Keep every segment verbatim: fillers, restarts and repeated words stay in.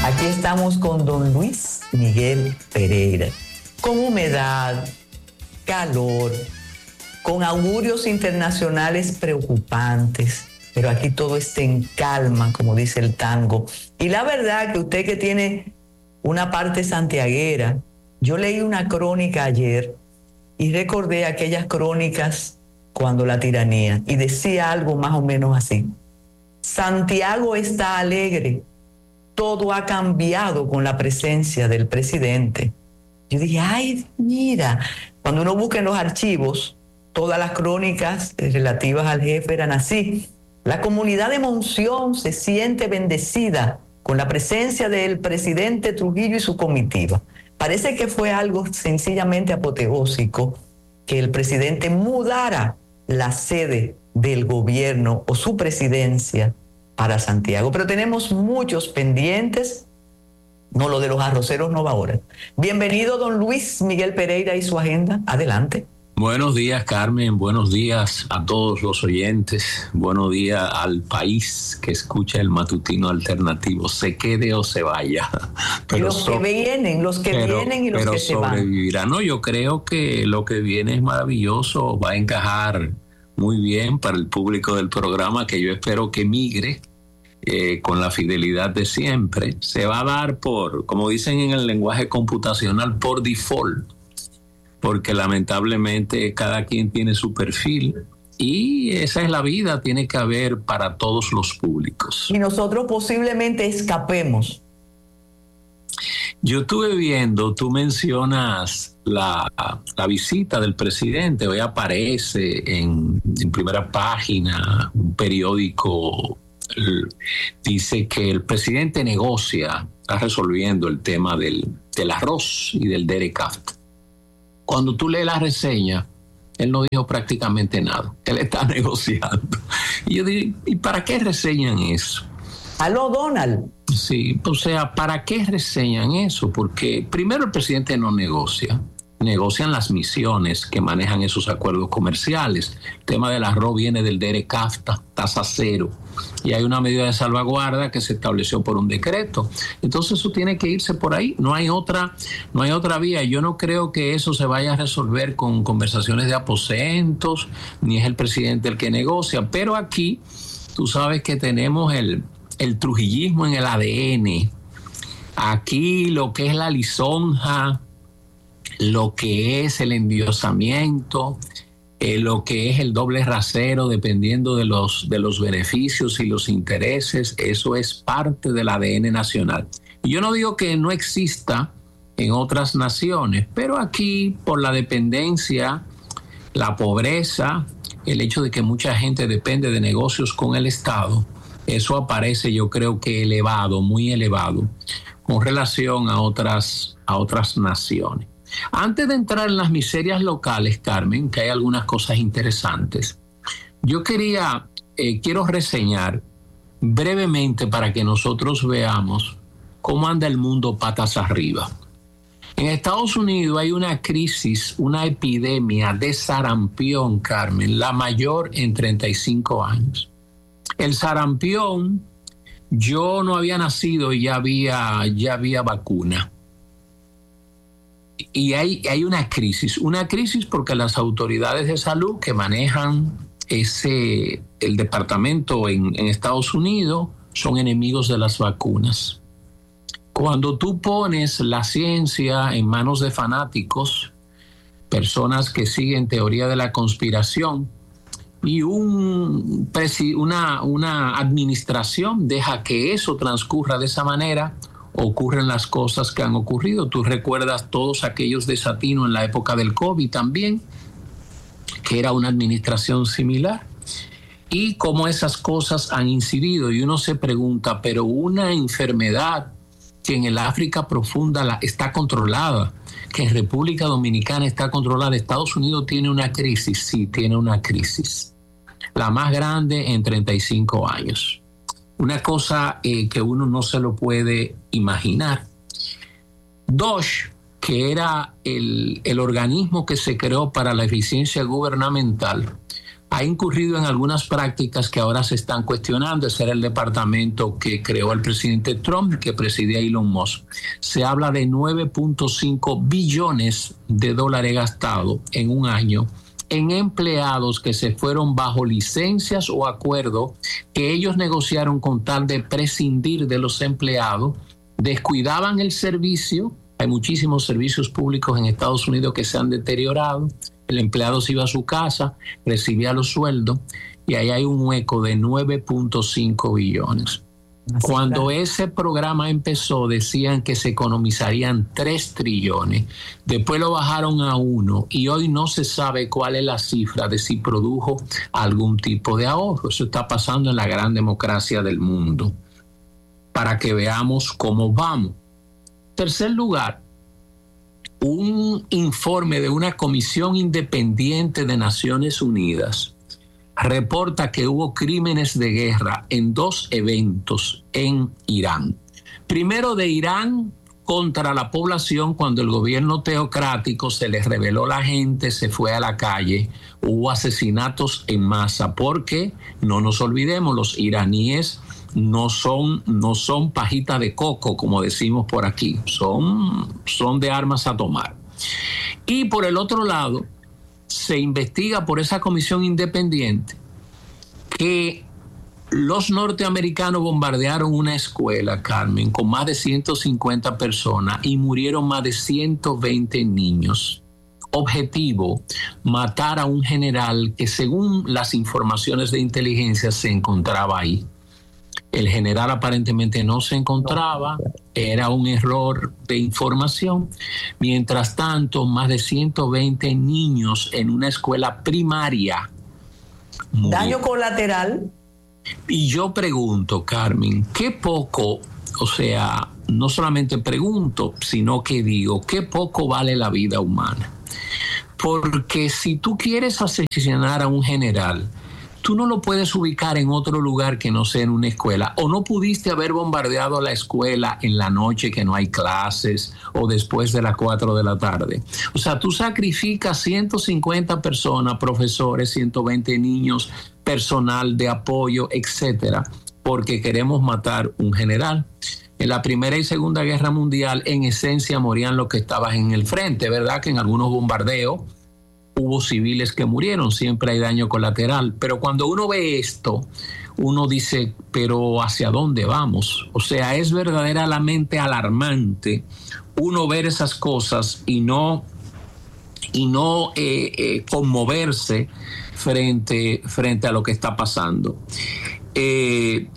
Aquí estamos con don Luis Miguel Pereira, con humedad, calor, con augurios internacionales preocupantes, pero aquí todo está en calma, como dice el tango. Y la verdad que usted que tiene una parte santiaguera, yo leí una crónica ayer y recordé aquellas crónicas cuando la tiranía, y decía algo más o menos así: Santiago está alegre, todo ha cambiado con la presencia del presidente. Yo dije, ay, mira, cuando uno busca en los archivos, todas las crónicas relativas al jefe eran así. La comunidad de Monción se siente bendecida con la presencia del presidente Trujillo y su comitiva. Parece que fue algo sencillamente apoteósico que el presidente mudara la sede del gobierno o su presidencia para Santiago. Pero tenemos muchos pendientes. No, lo de los arroceros no va ahora. Bienvenido, don Luis Miguel Pereira y su agenda. Adelante. Buenos días, Carmen. Buenos días a todos los oyentes. Buenos días al país que escucha el matutino alternativo. Se quede o se vaya. Pero los so, que vienen, los que pero, vienen y los que se van. Sobrevivirá. No, yo creo que lo que viene es maravilloso. Va a encajar muy bien para el público del programa, que yo espero que migre eh, con la fidelidad de siempre. Se va a dar por, como dicen en el lenguaje computacional, por default, porque lamentablemente cada quien tiene su perfil y esa es la vida, tiene que haber para todos los públicos. Y nosotros posiblemente escapemos. Yo estuve viendo, tú mencionas la, la visita del presidente, hoy aparece en, en primera página, un periódico dice que el presidente negocia, está resolviendo el tema del, del arroz y del DERECAFTA. Cuando tú lees la reseña, él no dijo prácticamente nada. Él está negociando. Y yo digo, ¿y para qué reseñan eso? Aló, Donald. Sí, o sea, ¿para qué reseñan eso? Porque primero el presidente no negocia. Negocian las misiones que manejan esos acuerdos comerciales. El tema del arroz viene del DERECAFTA, tasa cero. Y hay una medida de salvaguarda que se estableció por un decreto. Entonces eso tiene que irse por ahí. No hay otra, no hay otra vía. Yo no creo que eso se vaya a resolver con conversaciones de aposentos, ni es el presidente el que negocia. Pero aquí tú sabes que tenemos el, el trujillismo en el A D N. Aquí lo que es la lisonja, lo que es el endiosamiento, eh, lo que es el doble rasero, dependiendo de los, de los beneficios y los intereses, eso es parte del A D N nacional. Y yo no digo que no exista en otras naciones, pero aquí por la dependencia, la pobreza, el hecho de que mucha gente depende de negocios con el Estado, eso aparece, yo creo que elevado, muy elevado, con relación a otras, a otras naciones. Antes de entrar en las miserias locales, Carmen, que hay algunas cosas interesantes, yo quería, eh, quiero reseñar brevemente para que nosotros veamos cómo anda el mundo patas arriba. En Estados Unidos hay una crisis, una epidemia de sarampión, Carmen, la mayor en treinta y cinco años. El sarampión, yo no había nacido y ya había, ya había vacuna. Y hay, hay una crisis, una crisis porque las autoridades de salud que manejan ese, el departamento en, en Estados Unidos son enemigos de las vacunas. Cuando tú pones la ciencia en manos de fanáticos, personas que siguen teoría de la conspiración, y un, una, una administración deja que eso transcurra de esa manera, ocurren las cosas que han ocurrido. Tú recuerdas todos aquellos desatinos en la época del COVID también, que era una administración similar, y cómo esas cosas han incidido. Y uno se pregunta, pero una enfermedad que en el África profunda la, está controlada, que en República Dominicana está controlada, Estados Unidos tiene una crisis, sí, tiene una crisis, la más grande en treinta y cinco años. Una cosa eh, que uno no se lo puede imaginar. DOGE, que era el, el organismo que se creó para la eficiencia gubernamental, ha incurrido en algunas prácticas que ahora se están cuestionando. Ese era el departamento que creó el presidente Trump, que presidía Elon Musk. Se habla de nueve punto cinco billones de dólares gastados en un año en empleados que se fueron bajo licencias o acuerdos que ellos negociaron con tal de prescindir de los empleados, descuidaban el servicio. Hay muchísimos servicios públicos en Estados Unidos que se han deteriorado. El empleado se iba a su casa, recibía los sueldos y ahí hay un hueco de nueve punto cinco billones. Así Cuando claro. ese programa empezó decían que se economizarían tres trillones, después lo bajaron a uno y hoy no se sabe cuál es la cifra de si produjo algún tipo de ahorro. Eso está pasando en la gran democracia del mundo, para que veamos cómo vamos. Tercer lugar, un informe de una comisión independiente de Naciones Unidas reporta que hubo crímenes de guerra en dos eventos en Irán. Primero, de Irán contra la población, cuando el gobierno teocrático se les rebeló la gente, se fue a la calle, hubo asesinatos en masa, porque no nos olvidemos, los iraníes no son, no son pajita de coco, como decimos por aquí, son, son de armas a tomar. Y por el otro lado, se investiga por esa comisión independiente que los norteamericanos bombardearon una escuela, Carmen, con más de ciento cincuenta personas y murieron más de ciento veinte niños. Objetivo, matar a un general que, según las informaciones de inteligencia, se encontraba ahí. El general aparentemente no se encontraba, era un error de información. Mientras tanto, más de ciento veinte niños en una escuela primaria murieron. Daño colateral. Y yo pregunto, Carmen, qué poco, o sea, no solamente pregunto, sino que digo, qué poco vale la vida humana. Porque si tú quieres asesinar a un general, tú no lo puedes ubicar en otro lugar que no sea en una escuela, o no pudiste haber bombardeado la escuela en la noche que no hay clases o después de las cuatro de la tarde. O sea, tú sacrificas ciento cincuenta personas, profesores, ciento veinte niños, personal de apoyo, etcétera, porque queremos matar un general. En la Primera y Segunda Guerra Mundial, en esencia, morían los que estaban en el frente, ¿verdad? Que en algunos bombardeos hubo civiles que murieron, siempre hay daño colateral. Pero cuando uno ve esto, uno dice, ¿pero hacia dónde vamos? O sea, es verdaderamente alarmante uno ver esas cosas y no, y no eh, eh, conmoverse frente, frente a lo que está pasando. Eh,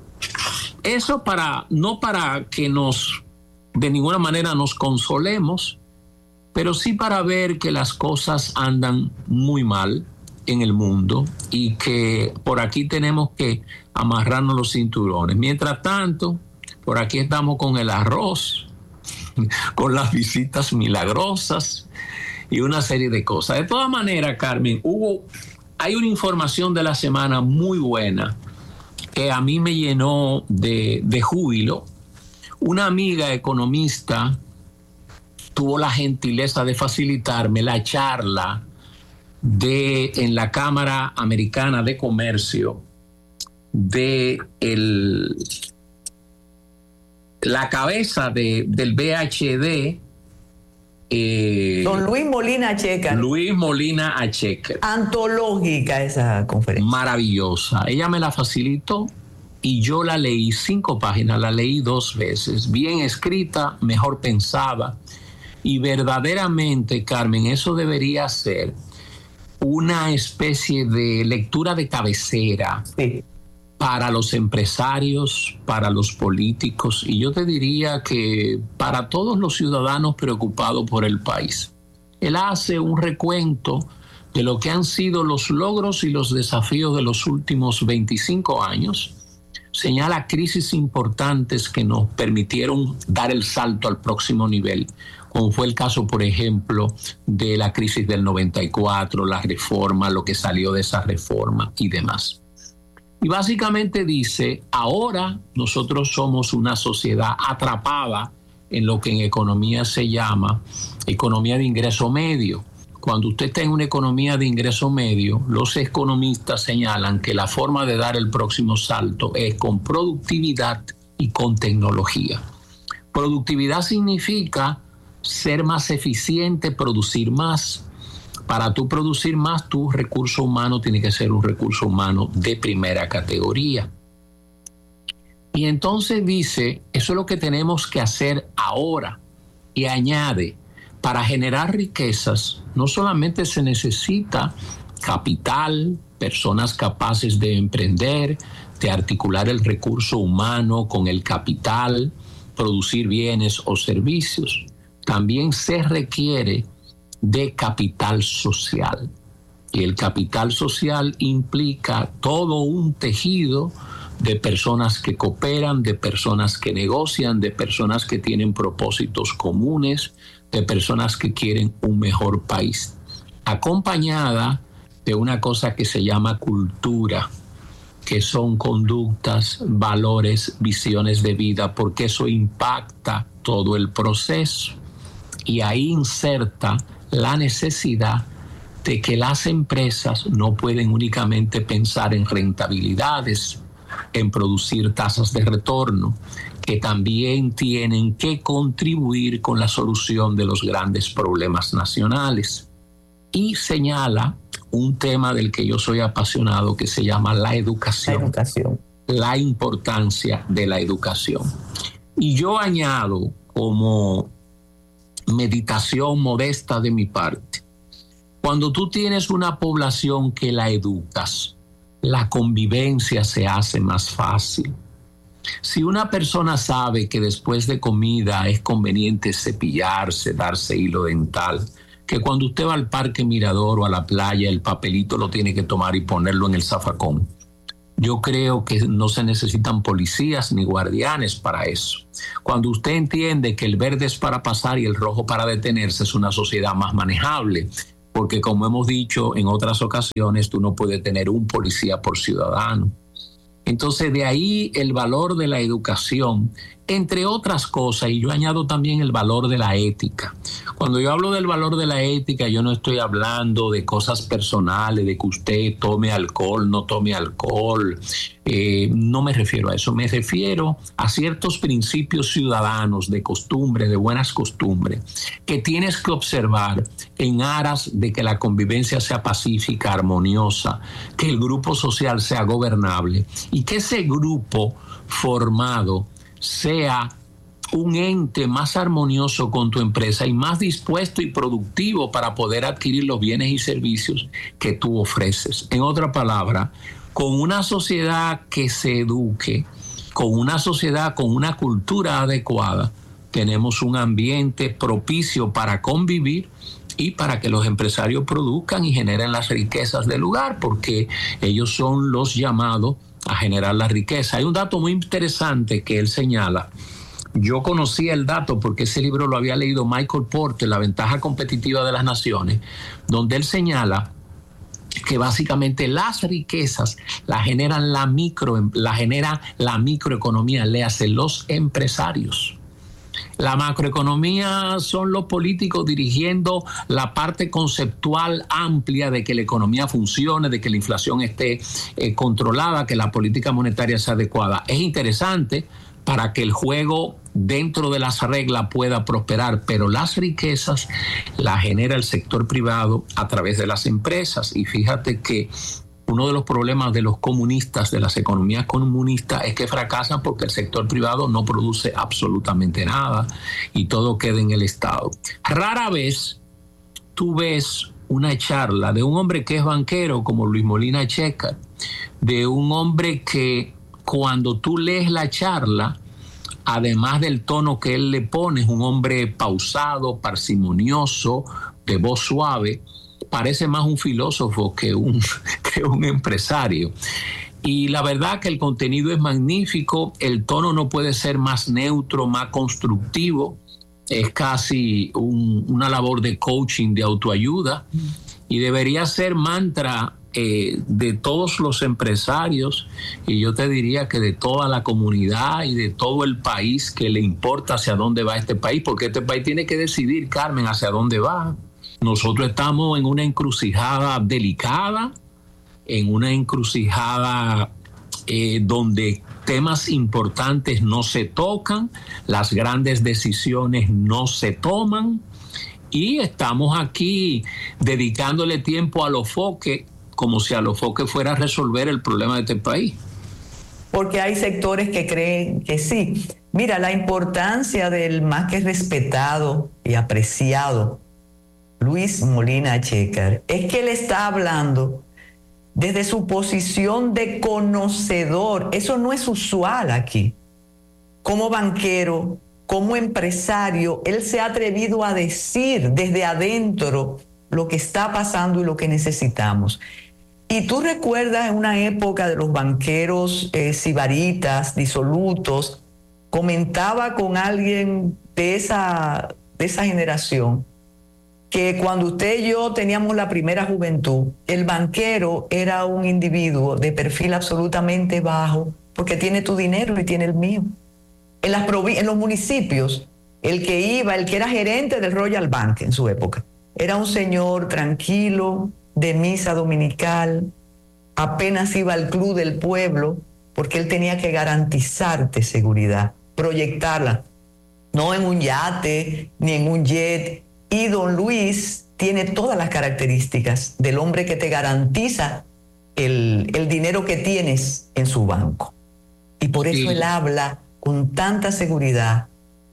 eso para, no para que nos, de ninguna manera nos consolemos, pero sí para ver que las cosas andan muy mal en el mundo y que por aquí tenemos que amarrarnos los cinturones. Mientras tanto, por aquí estamos con el arroz, con las visitas milagrosas y una serie de cosas. De todas maneras, Carmen, hubo, hay una información de la semana muy buena que a mí me llenó de, de júbilo. Una amiga economista tuvo la gentileza de facilitarme la charla de, en la Cámara Americana de Comercio de el, la cabeza de, del B H D. Eh, Don Luis Molina Acheca. Luis Molina Acheca. Antológica esa conferencia. Maravillosa. Ella me la facilitó y yo la leí cinco páginas, la leí dos veces. Bien escrita, mejor pensada. Y verdaderamente, Carmen, eso debería ser una especie de lectura de cabecera sí. para los empresarios, para los políticos, y yo te diría que para todos los ciudadanos preocupados por el país. Él hace un recuento de lo que han sido los logros y los desafíos de los últimos veinticinco años. Señala crisis importantes que nos permitieron dar el salto al próximo nivel, como fue el caso, por ejemplo, de la crisis del noventa y cuatro, la reforma, lo que salió de esa reforma y demás. Y básicamente dice, ahora nosotros somos una sociedad atrapada en lo que en economía se llama economía de ingreso medio, cuando usted está en una economía de ingreso medio, los economistas señalan que la forma de dar el próximo salto es con productividad y con tecnología. Productividad significa ser más eficiente, producir más. Para tú producir más, tu recurso humano tiene que ser un recurso humano de primera categoría. Y entonces dice, eso es lo que tenemos que hacer ahora. Y añade, para generar riquezas, no solamente se necesita capital, personas capaces de emprender, de articular el recurso humano con el capital, producir bienes o servicios. También se requiere de capital social. Y el capital social implica todo un tejido de personas que cooperan, de personas que negocian, de personas que tienen propósitos comunes, de personas que quieren un mejor país, acompañada de una cosa que se llama cultura, que son conductas, valores, visiones de vida, porque eso impacta todo el proceso. Y ahí inserta la necesidad de que las empresas no pueden únicamente pensar en rentabilidades, en producir tasas de retorno, que también tienen que contribuir con la solución de los grandes problemas nacionales. Y señala un tema del que yo soy apasionado que se llama la educación. La educación. La importancia de la educación. Y yo añado como meditación modesta de mi parte, cuando tú tienes una población que la educas, la convivencia se hace más fácil. Si una persona sabe que después de comida es conveniente cepillarse, darse hilo dental, que cuando usted va al Parque Mirador o a la playa el papelito lo tiene que tomar y ponerlo en el zafacón, yo creo que no se necesitan policías ni guardianes para eso. Cuando usted entiende que el verde es para pasar y el rojo para detenerse, es una sociedad más manejable. Porque como hemos dicho en otras ocasiones, tú no puedes tener un policía por ciudadano. Entonces de ahí el valor de la educación, entre otras cosas, y yo añado también el valor de la ética. Cuando yo hablo del valor de la ética, yo no estoy hablando de cosas personales, de que usted tome alcohol, no tome alcohol. Eh, no me refiero a eso, me refiero a ciertos principios ciudadanos de costumbre, de buenas costumbres, que tienes que observar en aras de que la convivencia sea pacífica, armoniosa, que el grupo social sea gobernable y que ese grupo formado sea un ente más armonioso con tu empresa y más dispuesto y productivo para poder adquirir los bienes y servicios que tú ofreces. En otra palabra, con una sociedad que se eduque, con una sociedad con una cultura adecuada, tenemos un ambiente propicio para convivir y para que los empresarios produzcan y generen las riquezas del lugar, porque ellos son los llamados a generar la riqueza. Hay un dato muy interesante que él señala. Yo conocía el dato porque ese libro lo había leído Michael Porter, La ventaja competitiva de las naciones, donde él señala que básicamente las riquezas las generan la micro, la genera la microeconomía, le hacen los empresarios. La macroeconomía son los políticos dirigiendo la parte conceptual amplia de que la economía funcione, de que la inflación esté eh, controlada, que la política monetaria sea adecuada. Es interesante para que el juego dentro de las reglas pueda prosperar, pero las riquezas las genera el sector privado a través de las empresas. Y fíjate que uno de los problemas de los comunistas, de las economías comunistas, es que fracasan porque el sector privado no produce absolutamente nada y todo queda en el Estado. Rara vez tú ves una charla de un hombre que es banquero como Luis Molina Checa, de un hombre que cuando tú lees la charla, además del tono que él le pone, es un hombre pausado, parsimonioso, de voz suave, parece más un filósofo que un, que un empresario. Y la verdad que el contenido es magnífico, el tono no puede ser más neutro, más constructivo, es casi un, una labor de coaching, de autoayuda, y debería ser mantra eh, de todos los empresarios, y yo te diría que de toda la comunidad y de todo el país que le importa hacia dónde va este país, porque este país tiene que decidir, Carmen, hacia dónde va. Nosotros estamos en una encrucijada delicada, en una encrucijada eh, donde temas importantes no se tocan, las grandes decisiones no se toman, y estamos aquí dedicándole tiempo a los foques como si a los foques fuera a resolver el problema de este país. Porque hay sectores que creen que sí. Mira, la importancia del más que respetado y apreciado Luis Molina Checar es que él está hablando desde su posición de conocedor. Eso no es usual aquí. Como banquero, como empresario, él se ha atrevido a decir desde adentro lo que está pasando y lo que necesitamos. Y tú recuerdas en una época de los banqueros eh, sibaritas, disolutos, comentaba con alguien de esa, de esa generación que cuando usted y yo teníamos la primera juventud, el banquero era un individuo de perfil absolutamente bajo, porque tiene tu dinero y tiene el mío. En, las provi- en los municipios, el que iba, el que era gerente del Royal Bank en su época, era un señor tranquilo, de misa dominical, apenas iba al club del pueblo, porque él tenía que garantizarte seguridad, proyectarla, no en un yate, ni en un jet. Y don Luis tiene todas las características del hombre que te garantiza el, el dinero que tienes en su banco. Y por eso sí, él habla con tanta seguridad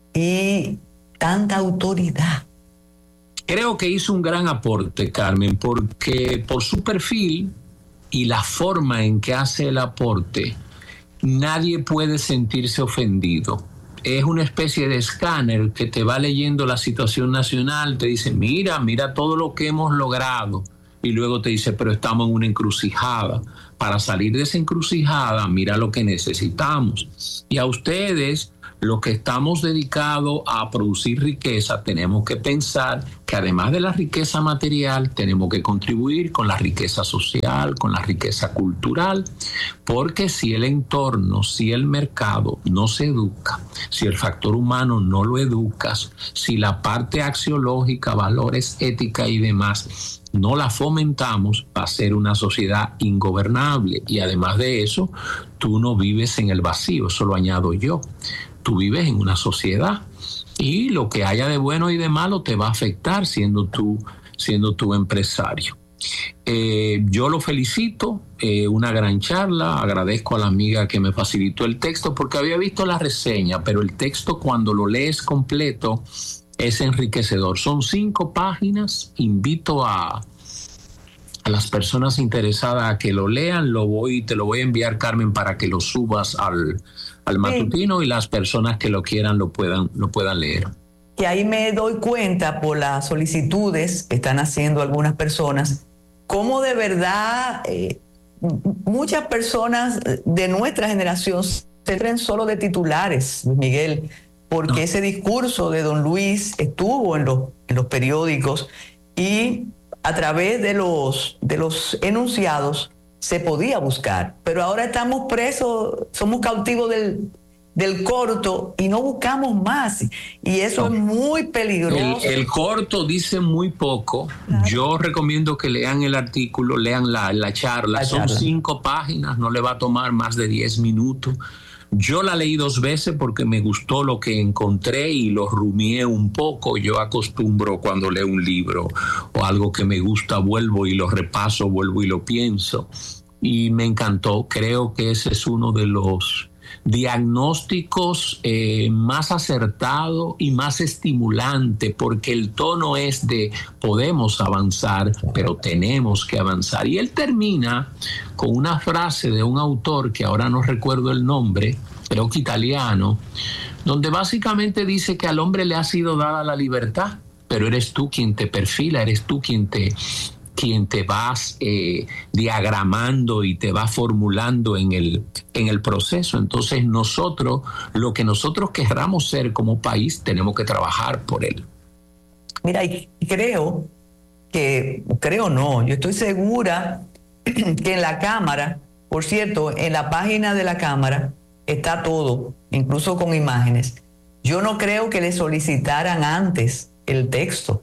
y tanta autoridad. Creo que hizo un gran aporte, Carmen, porque por su perfil y la forma en que hace el aporte, nadie puede sentirse ofendido. Es una especie de escáner que te va leyendo la situación nacional, te dice, mira, mira todo lo que hemos logrado. Y luego te dice, pero estamos en una encrucijada. Para salir de esa encrucijada, mira lo que necesitamos. Y a ustedes, los que estamos dedicados a producir riqueza, tenemos que pensar que además de la riqueza material, tenemos que contribuir con la riqueza social, con la riqueza cultural, porque si el entorno, si el mercado no se educa, si el factor humano no lo educas, si la parte axiológica, valores, ética y demás, no la fomentamos, va a ser una sociedad ingobernable. Y además de eso, tú no vives en el vacío, eso lo añado yo. Tú vives en una sociedad y lo que haya de bueno y de malo te va a afectar siendo tú, siendo tú empresario. Eh, yo lo felicito, eh, una gran charla, agradezco a la amiga que me facilitó el texto porque había visto la reseña, pero el texto cuando lo lees completo es enriquecedor. Son cinco páginas, invito a, a las personas interesadas a que lo lean, lo voy, te lo voy a enviar, Carmen, para que lo subas al, al matutino sí, y las personas que lo quieran lo puedan, lo puedan leer. Que ahí me doy cuenta por las solicitudes que están haciendo algunas personas, cómo de verdad eh, muchas personas de nuestra generación se creen solo de titulares, Luis Miguel, porque no. Ese discurso de don Luis estuvo en los, en los periódicos y a través de los, de los enunciados se podía buscar. Pero ahora estamos presos, somos cautivos del, del corto y no buscamos más. Y eso no. es muy peligroso. El, el corto dice muy poco. Claro. Yo recomiendo que lean el artículo, lean la, la charla. La Son charla. cinco páginas, no le va a tomar más de diez minutos. Yo la leí dos veces porque me gustó lo que encontré y lo rumié un poco. Yo acostumbro cuando leo un libro o algo que me gusta, vuelvo y lo repaso, vuelvo y lo pienso. Y me encantó. Creo que ese es uno de los diagnósticos eh, más acertado y más estimulante, porque el tono es de podemos avanzar, pero tenemos que avanzar. Y él termina con una frase de un autor que ahora no recuerdo el nombre, creo que italiano, donde básicamente dice que al hombre le ha sido dada la libertad, pero eres tú quien te perfila, eres tú quien te quien te vas eh, diagramando y te va formulando en el, en el proceso. Entonces nosotros, lo que nosotros querramos ser como país, tenemos que trabajar por él. Mira, y creo que, creo no, yo estoy segura que en la Cámara, por cierto, en la página de la Cámara está todo, incluso con imágenes. Yo no creo que le solicitaran antes el texto.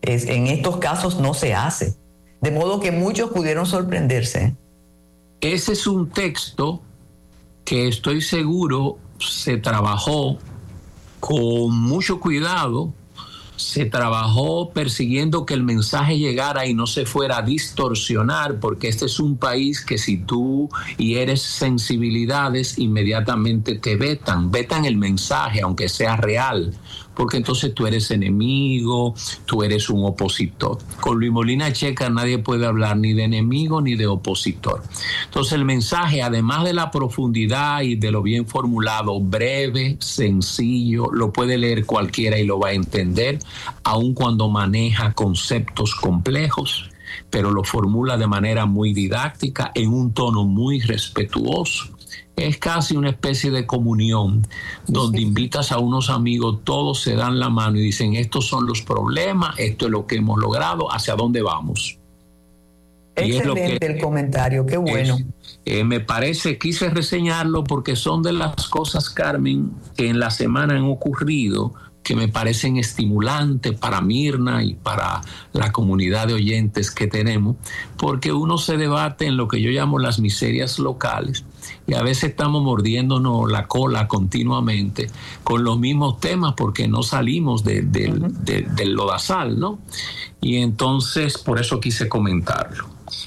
es, en estos casos no se hace. De modo que muchos pudieron sorprenderse. Ese es un texto que estoy seguro se trabajó con mucho cuidado, se trabajó persiguiendo que el mensaje llegara y no se fuera a distorsionar, porque este es un país que si tú hieres sensibilidades, inmediatamente te vetan, vetan el mensaje, aunque sea real, porque entonces tú eres enemigo, tú eres un opositor. Con Luis Molina Checa nadie puede hablar ni de enemigo ni de opositor. Entonces el mensaje, además de la profundidad y de lo bien formulado, breve, sencillo, lo puede leer cualquiera y lo va a entender, aun cuando maneja conceptos complejos, pero lo formula de manera muy didáctica, en un tono muy respetuoso. Es casi una especie de comunión donde invitas a unos amigos, todos se dan la mano y dicen, estos son los problemas, esto es lo que hemos logrado, ¿hacia dónde vamos? Excelente y es lo que, el comentario, qué bueno. Es, eh, me parece, quise reseñarlo porque son de las cosas, Carmen, que en la semana han ocurrido, que me parecen estimulantes para Mirna y para la comunidad de oyentes que tenemos, porque uno se debate en lo que yo llamo las miserias locales y a veces estamos mordiéndonos la cola continuamente con los mismos temas porque no salimos de, de, uh-huh. de, del lodazal, ¿no? Y entonces por eso quise comentarlo.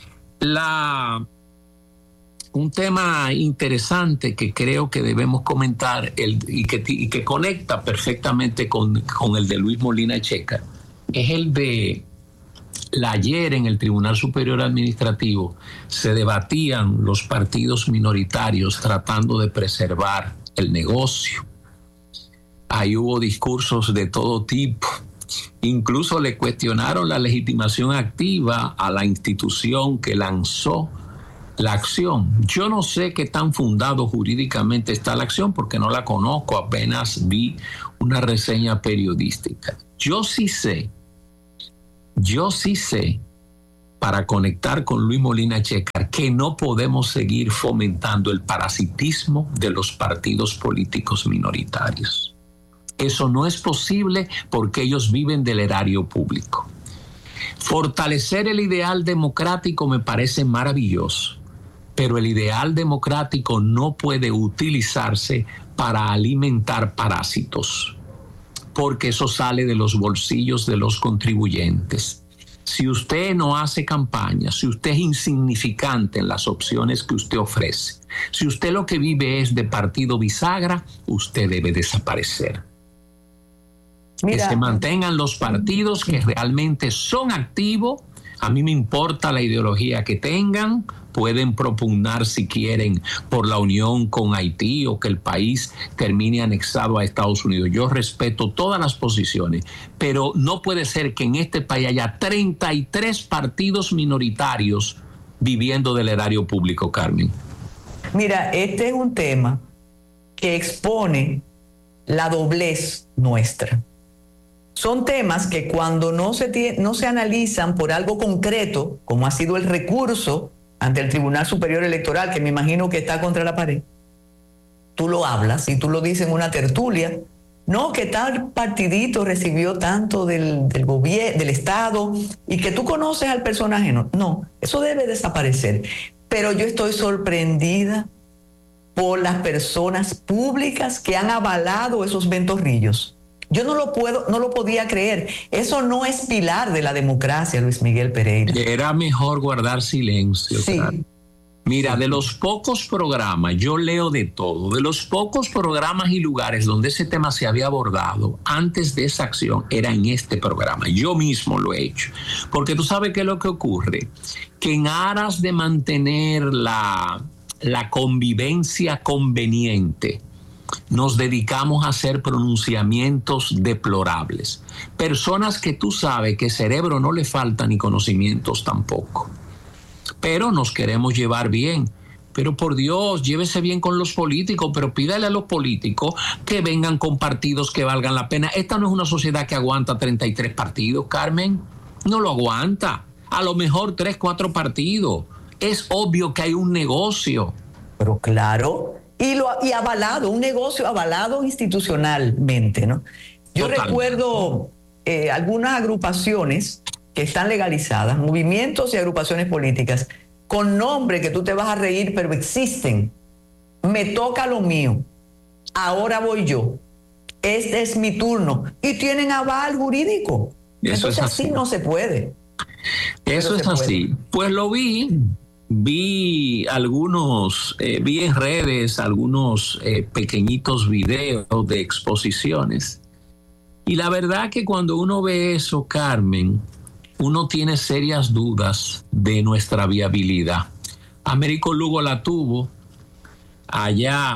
La... Un tema interesante que creo que debemos comentar el, y, que, y que conecta perfectamente con, con el de Luis Molina Checa es el de la, ayer en el Tribunal Superior Administrativo se debatían los partidos minoritarios tratando de preservar el negocio. Ahí hubo discursos de todo tipo. Incluso le cuestionaron la legitimación activa a la institución que lanzó la acción. Yo no sé qué tan fundado jurídicamente está la acción porque no la conozco, apenas vi una reseña periodística. Yo sí sé, yo sí sé, para conectar con Luis Molina Checa, que no podemos seguir fomentando el parasitismo de los partidos políticos minoritarios. Eso no es posible porque ellos viven del erario público. Fortalecer el ideal democrático me parece maravilloso, pero el ideal democrático no puede utilizarse para alimentar parásitos, porque eso sale de los bolsillos de los contribuyentes. Si usted no hace campaña, si usted es insignificante en las opciones que usted ofrece, si usted lo que vive es de partido bisagra, usted debe desaparecer. Mira, que se mantengan los partidos que realmente son activos. A mí me importa la ideología que tengan, pueden propugnar si quieren por la unión con Haití o que el país termine anexado a Estados Unidos. Yo respeto todas las posiciones, pero no puede ser que en este país haya treinta y tres partidos minoritarios viviendo del erario público, Carmen. Mira, este es un tema que expone la doblez nuestra. Son temas que cuando no se, tiene, no se analizan por algo concreto, como ha sido el recurso ante el Tribunal Superior Electoral, que me imagino que está contra la pared, tú lo hablas y tú lo dices en una tertulia, no, que tal partidito recibió tanto del, del gobierno, del Estado, y que tú conoces al personaje. No, no, eso debe desaparecer. Pero yo estoy sorprendida por las personas públicas que han avalado esos ventorrillos. Yo no lo puedo, no lo podía creer. Eso no es pilar de la democracia, Luis Miguel Pereira. Era mejor guardar silencio. Sí. Claro. Mira, de los pocos programas, yo leo de todo, de los pocos programas y lugares donde ese tema se había abordado antes de esa acción, era en este programa. Yo mismo lo he hecho. Porque tú sabes qué es lo que ocurre, que en aras de mantener la, la convivencia conveniente, nos dedicamos a hacer pronunciamientos deplorables. Personas que tú sabes que cerebro no le falta ni conocimientos tampoco. Pero nos queremos llevar bien. Pero por Dios, llévese bien con los políticos, pero pídale a los políticos que vengan con partidos que valgan la pena. Esta no es una sociedad que aguanta treinta y tres partidos, Carmen. No lo aguanta. A lo mejor tres, cuatro partidos. Es obvio que hay un negocio. Pero claro... Y, lo, y avalado, un negocio avalado institucionalmente, ¿no? Yo Total. recuerdo eh, algunas agrupaciones que están legalizadas, movimientos y agrupaciones políticas, con nombre que tú te vas a reír, pero existen. Me toca lo mío. Ahora voy yo. Este es mi turno. Y tienen aval jurídico. Eso Entonces es así. así no se puede. Eso es así. Puede. Pues lo vi. Vi algunos, eh, vi en redes algunos eh, pequeñitos videos de exposiciones. Y la verdad que cuando uno ve eso, Carmen, uno tiene serias dudas de nuestra viabilidad. Américo Lugo la tuvo allá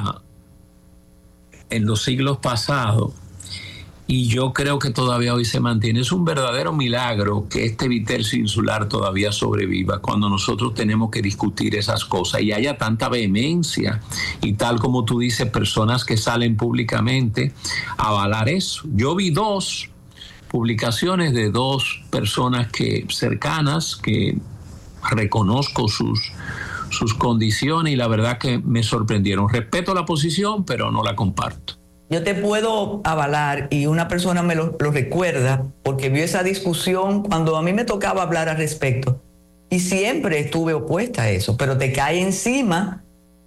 en los siglos pasados y yo creo que todavía hoy se mantiene. Es un verdadero milagro que este vitercio insular todavía sobreviva cuando nosotros tenemos que discutir esas cosas y haya tanta vehemencia y tal como tú dices, personas que salen públicamente a avalar eso. Yo vi dos publicaciones de dos personas que cercanas que reconozco sus sus condiciones y la verdad que me sorprendieron. Respeto la posición, pero no la comparto. Yo te puedo avalar y una persona me lo, lo recuerda porque vio esa discusión cuando a mí me tocaba hablar al respecto y siempre estuve opuesta a eso, pero te cae encima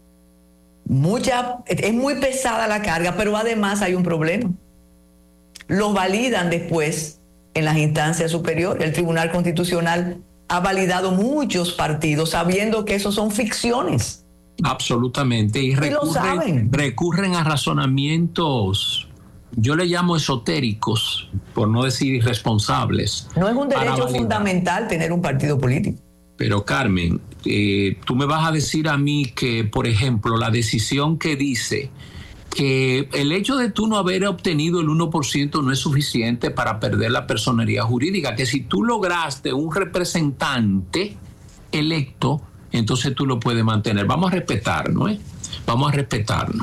mucha, es muy pesada la carga, pero además hay un problema. Los validan después en las instancias superiores. El Tribunal Constitucional ha validado muchos partidos sabiendo que esos son ficciones. Absolutamente. Y, recurren, y lo saben. recurren a razonamientos, yo le llamo esotéricos, por no decir irresponsables. No es un derecho fundamental tener un partido político. Pero Carmen, eh, tú me vas a decir a mí que, por ejemplo, la decisión que dice que el hecho de tú no haber obtenido el uno por ciento no es suficiente para perder la personería jurídica, que si tú lograste un representante electo, entonces tú lo puedes mantener. Vamos a respetarnos, ¿eh? Vamos a respetarnos.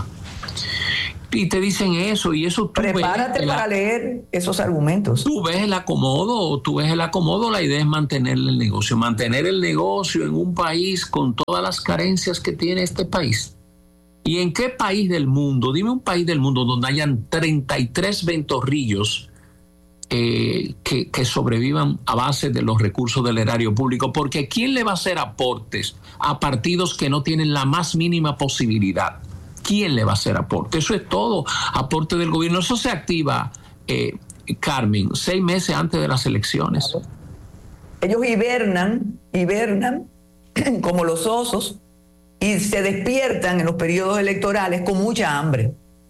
Y te dicen eso, y eso tú prepárate ves, para la, leer esos argumentos. Tú ves el acomodo, tú ves el acomodo, la idea es mantener el negocio, mantener el negocio en un país con todas las carencias que tiene este país. ¿Y en qué país del mundo? Dime un país del mundo donde hayan treinta y tres ventorrillos eh, que, que sobrevivan a base de los recursos del erario público. Porque ¿quién le va a hacer aportes a partidos que no tienen la más mínima posibilidad? ¿Quién le va a hacer aporte? Eso es todo, aporte del gobierno. Eso se activa, eh, Carmen, seis meses antes de las elecciones. Claro. Ellos hibernan, hibernan como los osos y se despiertan en los periodos electorales con mucha hambre.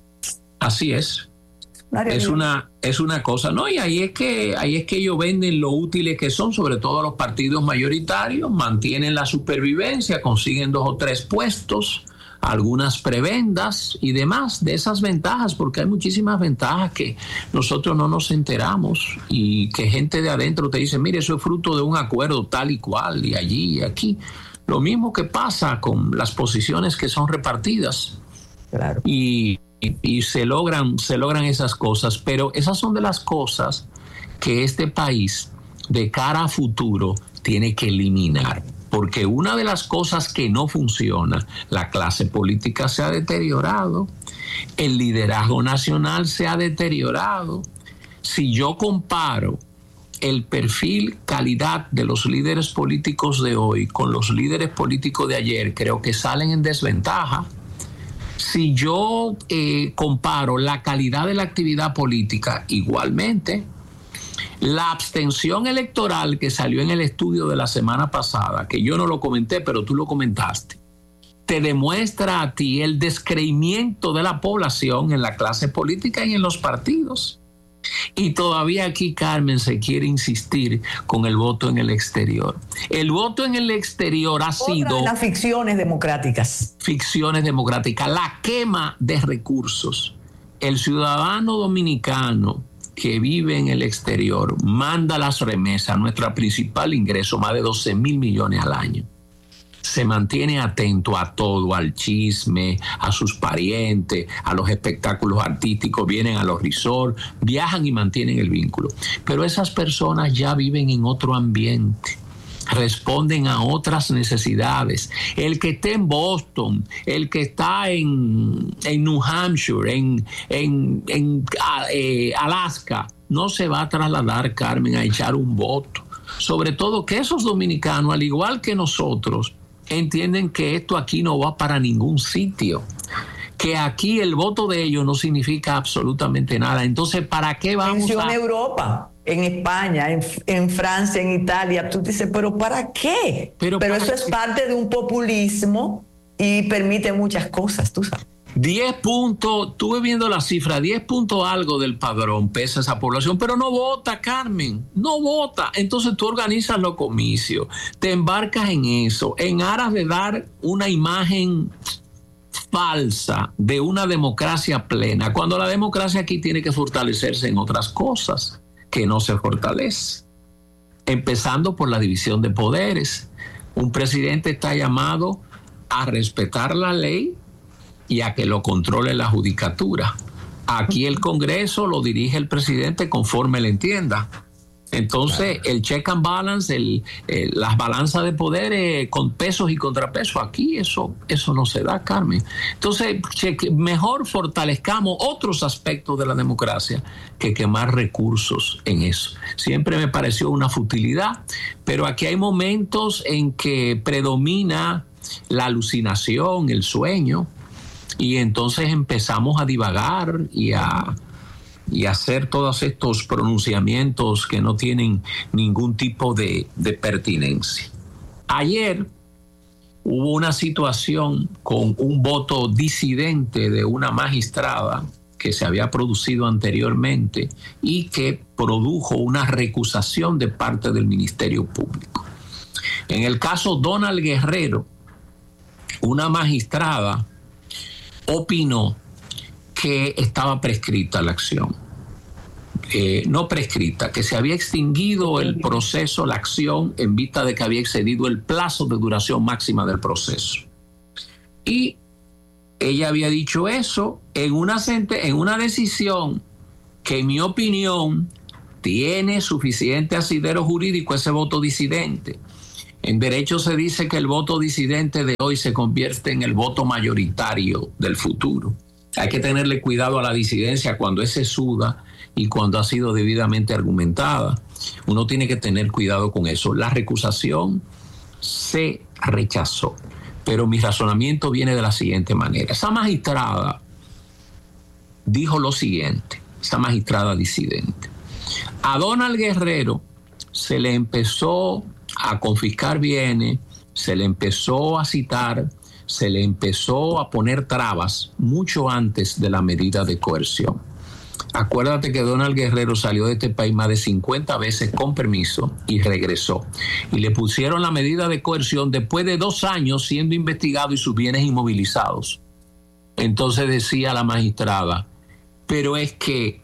Así es. Es una, es una cosa, ¿no? Y ahí es que ahí es que ellos venden lo útiles que son, sobre todo los partidos mayoritarios, mantienen la supervivencia, consiguen dos o tres puestos, algunas prebendas y demás de esas ventajas, porque hay muchísimas ventajas que nosotros no nos enteramos y que gente de adentro te dice, mire, eso es fruto de un acuerdo tal y cual, y allí y aquí. Lo mismo que pasa con las posiciones que son repartidas. Claro. Y, y, y se logran, se logran esas cosas, pero esas son de las cosas que este país, de cara a futuro, tiene que eliminar. Porque una de las cosas que no funciona, la clase política se ha deteriorado, el liderazgo nacional se ha deteriorado. Si yo comparo el perfil, calidad de los líderes políticos de hoy con los líderes políticos de ayer, creo que salen en desventaja. Si yo eh, comparo la calidad de la actividad política, igualmente. La abstención electoral que salió en el estudio de la semana pasada, que yo no lo comenté, pero tú lo comentaste, te demuestra a ti el descreimiento de la población en la clase política y en los partidos. Y todavía aquí, Carmen, se quiere insistir con el voto en el exterior. El voto en el exterior ha Otra sido... de las ficciones democráticas. Ficciones democráticas, la quema de recursos. El ciudadano dominicano que vive en el exterior manda las remesas, nuestro principal ingreso, más de doce mil millones al año. Se mantiene atento a todo, al chisme, a sus parientes, a los espectáculos artísticos, vienen a los resorts, viajan y mantienen el vínculo. Pero esas personas ya viven en otro ambiente. responden a otras necesidades. El que esté en Boston, el que está en, en New Hampshire, en, en, en eh, Alaska, no se va a trasladar, Carmen, a echar un voto. Sobre todo que esos dominicanos, al igual que nosotros, entienden que esto aquí no va para ningún sitio, que aquí el voto de ellos no significa absolutamente nada. Entonces, ¿para qué vamos Menciona a...? Europa, en España, en, en Francia, en Italia. Tú dices, ¿pero para qué? Pero, Pero para eso es qué? parte de un populismo y permite muchas cosas, tú sabes. diez puntos, estuve viendo la cifra, diez puntos algo del padrón pesa esa población, pero no vota, Carmen, no vota. Entonces tú organizas los comicios, te embarcas en eso, en aras de dar una imagen falsa de una democracia plena, cuando la democracia aquí tiene que fortalecerse en otras cosas que no se fortalece. Empezando por la división de poderes. Un presidente está llamado a respetar la ley y a que lo controle la judicatura. Aquí el Congreso lo dirige el presidente conforme le entienda. Entonces, claro, el check and balance, el, el, las balanzas de poderes con pesos y contrapesos, aquí eso, eso no se da, Carmen. Entonces, cheque, mejor fortalezcamos otros aspectos de la democracia que quemar recursos en eso. Siempre me pareció una futilidad, pero aquí hay momentos en que predomina la alucinación, el sueño, y entonces empezamos a divagar y a, y a hacer todos estos pronunciamientos que no tienen ningún tipo de, de pertinencia. Ayer hubo una situación con un voto disidente de una magistrada que se había producido anteriormente y que produjo una recusación de parte del Ministerio Público. En el caso Donald Guerrero, una magistrada opinó que estaba prescrita la acción. Eh, no prescrita, que se había extinguido el proceso, la acción, en vista de que había excedido el plazo de duración máxima del proceso. Y ella había dicho eso en una, en una decisión que, en mi opinión, tiene suficiente asidero jurídico ese voto disidente. En derecho se dice que el voto disidente de hoy se convierte en el voto mayoritario del futuro. Hay que tenerle cuidado a la disidencia cuando es sesuda y cuando ha sido debidamente argumentada. Uno tiene que tener cuidado con eso. La recusación se rechazó, pero mi razonamiento viene de la siguiente manera. Esa magistrada dijo lo siguiente, esa magistrada disidente. A Donald Guerrero se le empezó a confiscar bienes, se le empezó a citar, se le empezó a poner trabas mucho antes de la medida de coerción. Acuérdate que Donald Guerrero salió de este país más de cincuenta veces con permiso y regresó. Y le pusieron la medida de coerción después de dos años siendo investigado y sus bienes inmovilizados. Entonces decía la magistrada, pero es que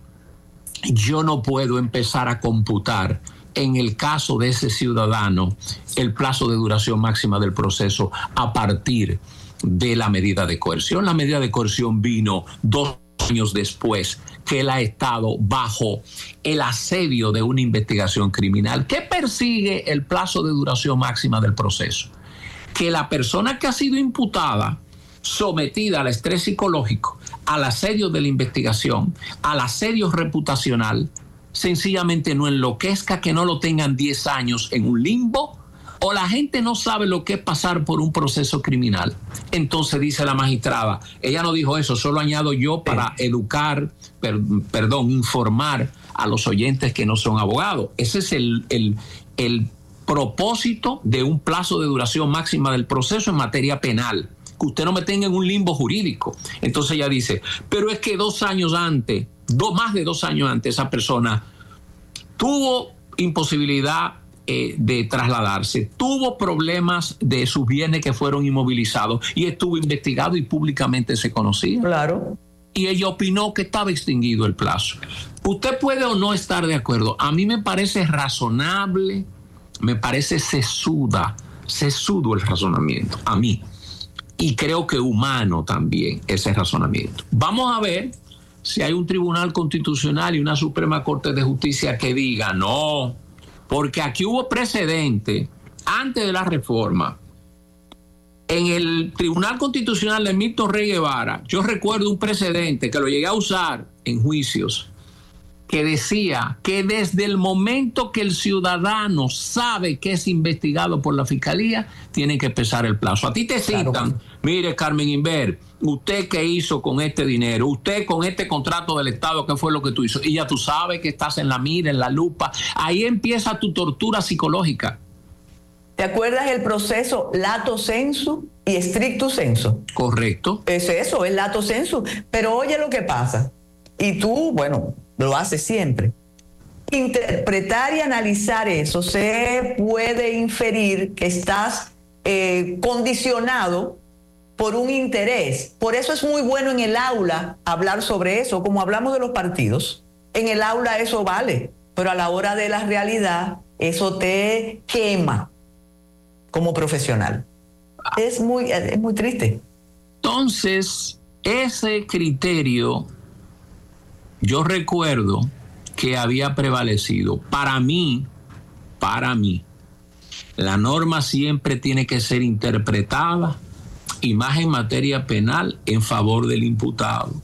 yo no puedo empezar a computar en el caso de ese ciudadano el plazo de duración máxima del proceso a partir de la medida de coerción. La medida de coerción vino dos años después que él ha estado bajo el asedio de una investigación criminal. ¿Qué persigue el plazo de duración máxima del proceso? Que la persona que ha sido imputada, sometida al estrés psicológico, al asedio de la investigación, al asedio reputacional, sencillamente no enloquezca, que no lo tengan diez años en un limbo, o la gente no sabe lo que es pasar por un proceso criminal. Entonces dice la magistrada, ella no dijo eso, solo añado yo para educar, per, perdón, informar a los oyentes que no son abogados. Ese es el, el, el propósito de un plazo de duración máxima del proceso en materia penal, que usted no me tenga en un limbo jurídico. Entonces ella dice, pero es que dos años antes, dos, más de dos años antes, esa persona tuvo imposibilidad eh, de trasladarse, tuvo problemas de sus bienes que fueron inmovilizados y estuvo investigado y públicamente se conocía. Claro. Y ella opinó que estaba extinguido el plazo. Usted puede o no estar de acuerdo. A mí me parece razonable, me parece sesuda, sesudo el razonamiento, a mí. Y creo que humano también ese razonamiento. Vamos a ver si hay un tribunal constitucional y una Suprema Corte de Justicia que diga no, porque aquí hubo precedente antes de la reforma, en el Tribunal Constitucional de Milton Rey Guevara, yo recuerdo un precedente que lo llegué a usar en juicios, que decía que desde el momento que el ciudadano sabe que es investigado por la fiscalía, tiene que empezar el plazo. A ti te citan, claro. Mire, Carmen Inver, usted qué hizo con este dinero, usted con este contrato del Estado, qué fue lo que tú hizo, y ya tú sabes que estás en la mira, en la lupa. Ahí empieza tu tortura psicológica. ¿Te acuerdas el proceso lato sensu y stricto sensu? Correcto. Es eso, es lato sensu. Pero oye lo que pasa, y tú, bueno, lo haces siempre. Interpretar y analizar eso, se puede inferir que estás eh, condicionado por un interés. Por eso es muy bueno en el aula hablar sobre eso, como hablamos de los partidos. En el aula eso vale, pero a la hora de la realidad eso te quema como profesional. Es muy, es muy triste. Entonces, ese criterio, yo recuerdo que había prevalecido. Para mí, para mí, la norma siempre tiene que ser interpretada, y más en materia penal, en favor del imputado.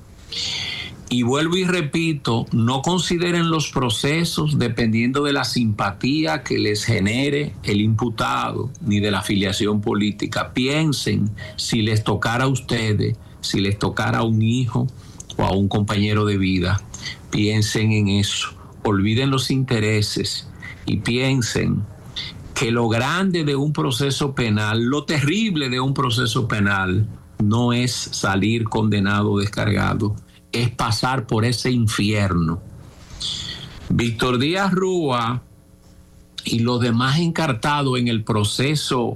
Y vuelvo y repito, no consideren los procesos dependiendo de la simpatía que les genere el imputado, ni de la afiliación política. Piensen si les tocara a ustedes, si les tocara a un hijo o a un compañero de vida. Piensen en eso. Olviden los intereses y piensen que lo grande de un proceso penal, lo terrible de un proceso penal, no es salir condenado o descargado, es pasar por ese infierno. Víctor Díaz Rúa y los demás encartados en el proceso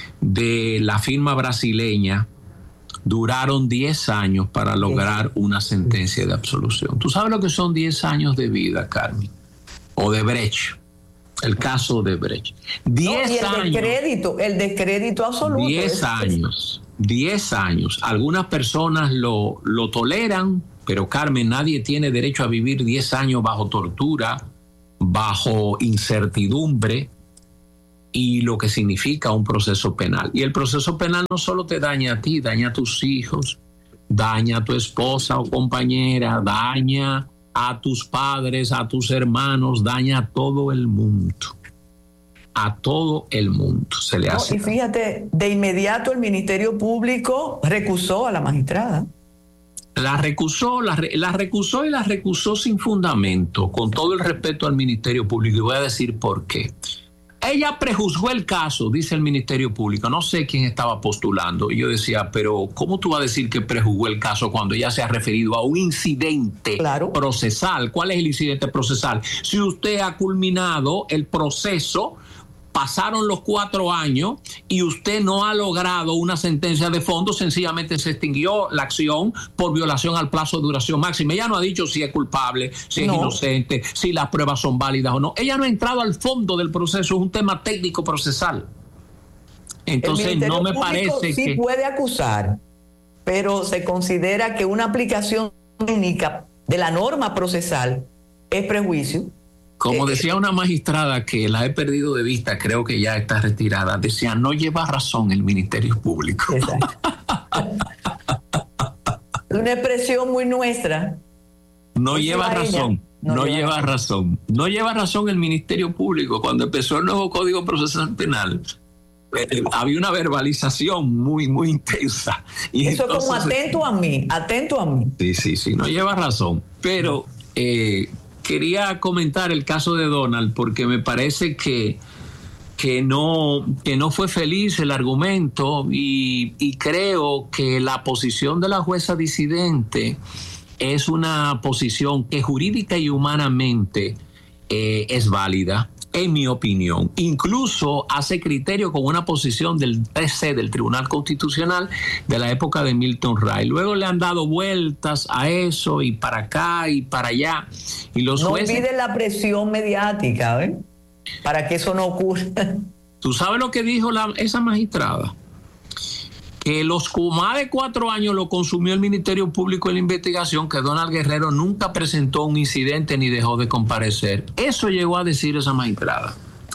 de la firma brasileña duraron diez años para lograr una sentencia de absolución. ¿Tú sabes lo que son diez años de vida, Carmen? O de Brecht. El caso de Brecht. diez no, y el años. Descrédito, el descrédito absoluto. diez años. diez años. Algunas personas lo, lo toleran, pero Carmen, nadie tiene derecho a vivir diez años bajo tortura, bajo incertidumbre y lo que significa un proceso penal. Y el proceso penal no solo te daña a ti, daña a tus hijos, daña a tu esposa o compañera, daña a tus padres, a tus hermanos, daña a todo el mundo. A todo el mundo se le hace. No, y fíjate, de inmediato el Ministerio Público recusó a la magistrada. La recusó, la, la recusó y la recusó sin fundamento, con todo el respeto al Ministerio Público. Y voy a decir por qué. Ella prejuzgó el caso, dice el Ministerio Público. No sé quién estaba postulando. Y yo decía, pero ¿cómo tú vas a decir que prejuzgó el caso cuando ella se ha referido a un incidente claro. procesal? ¿Cuál es el incidente procesal? Si usted ha culminado el proceso, pasaron los cuatro años y usted no ha logrado una sentencia de fondo, sencillamente se extinguió la acción por violación al plazo de duración máxima. Ella no ha dicho si es culpable, si es no. inocente, si las pruebas son válidas o no. Ella no ha entrado al fondo del proceso, es un tema técnico procesal. Entonces no me parece sí que... sí puede acusar, pero se considera que una aplicación técnica de la norma procesal es prejuicio. Como decía una magistrada que la he perdido de vista, creo que ya está retirada, decía, no lleva razón el Ministerio Público. Exacto. Una expresión muy nuestra. No lleva razón, no, no lleva, lleva razón. No lleva razón el Ministerio Público. Cuando empezó el nuevo Código Procesal Penal, eh, había una verbalización muy, muy intensa. Y eso entonces, como atento a mí, atento a mí. Sí, sí, sí, no lleva razón. Pero... Eh, Quería comentar el caso de Donald porque me parece que, que, no, que no fue feliz el argumento y, y creo que la posición de la jueza disidente es una posición que jurídica y humanamente eh, es válida, en mi opinión. Incluso hace criterio con una posición del T C, del Tribunal Constitucional, de la época de Milton Ray. Luego le han dado vueltas a eso y para acá y para allá. Y los no jueces... olviden la presión mediática, ¿eh? Para que eso no ocurra. ¿Tú sabes lo que dijo la, esa magistrada? Que los más de cuatro años lo consumió el Ministerio Público en la investigación, que Donald Guerrero nunca presentó un incidente ni dejó de comparecer. Eso llegó a decir esa magistrada.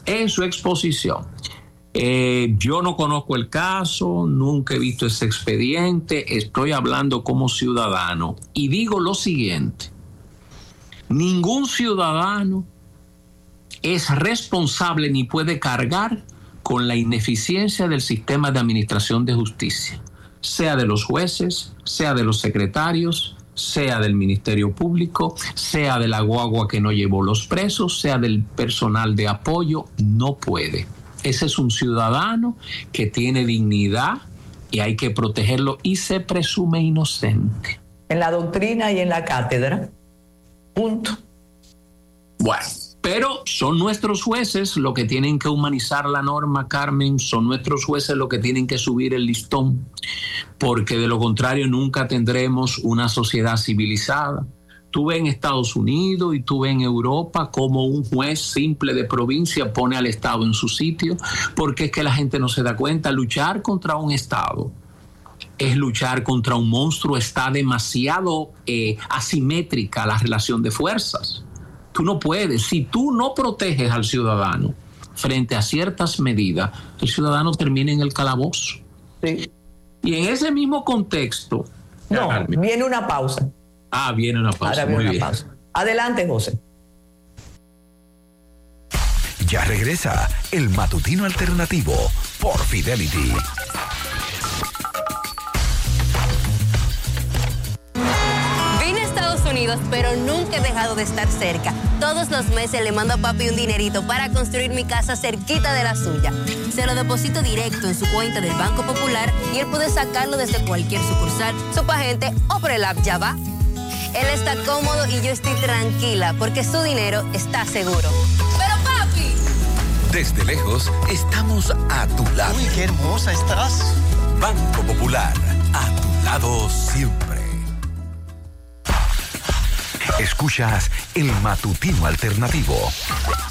en su exposición. Eh, yo no conozco el caso, nunca he visto ese expediente, estoy hablando como ciudadano y digo lo siguiente: ningún ciudadano es responsable ni puede cargar con la ineficiencia del sistema de administración de justicia, sea de los jueces, sea de los secretarios, sea del Ministerio Público, sea de la guagua que no llevó los presos, sea del personal de apoyo. No puede. Ese es un ciudadano que tiene dignidad y hay que protegerlo y se presume inocente. En la doctrina y en la cátedra. Punto. Bueno, pero son nuestros jueces los que tienen que humanizar la norma, Carmen, son nuestros jueces los que tienen que subir el listón, porque de lo contrario nunca tendremos una sociedad civilizada. Tú ves en Estados Unidos y tú ves en Europa como un juez simple de provincia pone al Estado en su sitio, porque es que la gente no se da cuenta. Luchar contra un Estado es luchar contra un monstruo. Está demasiado eh, asimétrica la relación de fuerzas. Tú no puedes, si tú no proteges al ciudadano frente a ciertas medidas, el ciudadano termina en el calabozo. Sí. Y en ese mismo contexto... No, Carmen, viene una pausa. Ah, viene una pausa. Ahora viene Muy una bien. pausa. Adelante, José. Ya regresa el Matutino Alternativo por Fidelity. Vine a Estados Unidos, pero nunca he dejado de estar cerca. Todos los meses le mando a papi un dinerito para construir mi casa cerquita de la suya. Se lo deposito directo en su cuenta del Banco Popular y él puede sacarlo desde cualquier sucursal, Sopagente o por el app Ya Va. Él está cómodo y yo estoy tranquila porque su dinero está seguro. ¡Pero papi! Desde lejos, estamos a tu lado. Uy, qué hermosa estás. Banco Popular, a tu lado siempre. Escuchas el Matutino Alternativo.